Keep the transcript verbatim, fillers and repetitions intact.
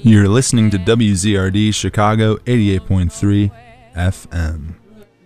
You're listening to W Z R D Chicago eighty-eight point three F M.